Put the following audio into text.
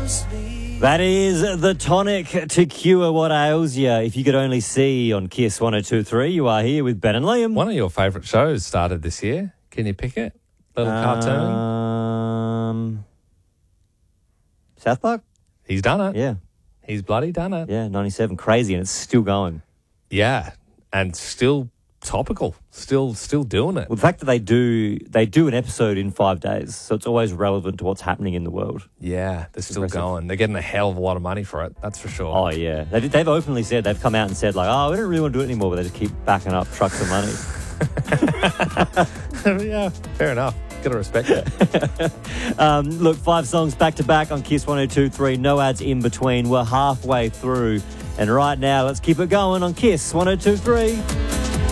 That is the tonic to cure what ails you. If you could only see on Kiss 102.3, you are here with Ben and Liam. One of your favourite shows started this year. Can you pick it? Little cartoon. South Park? He's done it. Yeah. He's bloody done it. Yeah, 97. Crazy, and it's still going. Yeah, and still topical. Still doing it. Well, the fact that they do an episode in 5 days, so it's always relevant to what's happening in the world. Yeah, they're still impressive. going. They're getting a hell of a lot of money for it, that's for sure. Oh, yeah. They've openly said, they've come out and said, like, we don't really want to do it anymore, but they just keep backing up trucks of money. Yeah, fair enough. Got to respect it. Look, 5 songs back-to-back on Kiss 102.3, no ads in between. We're halfway through, and right now, let's keep it going on Kiss 102.3.